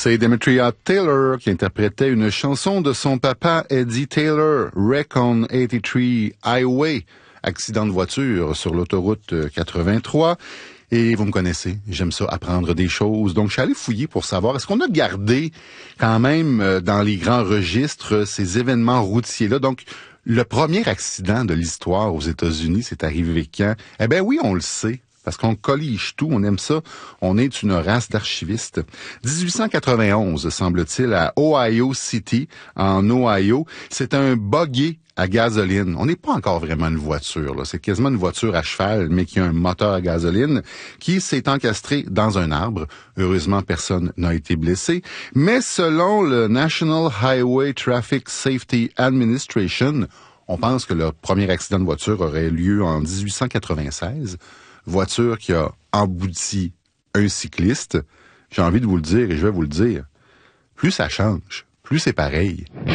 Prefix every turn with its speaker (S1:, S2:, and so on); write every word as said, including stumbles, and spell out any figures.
S1: C'est Demetria Taylor qui interprétait une chanson de son papa Eddie Taylor, Wreck on eighty-three Highway, accident de voiture sur l'autoroute quatre-vingt-trois. Et vous me connaissez, j'aime ça apprendre des choses. Donc, je suis allé fouiller pour savoir, est-ce qu'on a gardé quand même dans les grands registres ces événements routiers-là? Donc, le premier accident de l'histoire aux États-Unis, c'est arrivé quand? Eh bien oui, on le sait. Parce qu'on collige tout, on aime ça. On est une race d'archivistes. dix-huit cent quatre-vingt-onze, semble-t-il, à Ohio City, en Ohio. C'est un buggy à gasoline. On n'est pas encore vraiment une voiture, là. C'est quasiment une voiture à cheval, mais qui a un moteur à gasoline, qui s'est encastré dans un arbre. Heureusement, personne n'a été blessé. Mais selon le National Highway Traffic Safety Administration, on pense que le premier accident de voiture aurait lieu en dix-huit cent quatre-vingt-seize. Voiture qui a embouti un cycliste. J'ai envie de vous le dire et je vais vous le dire. Plus ça change, plus c'est pareil.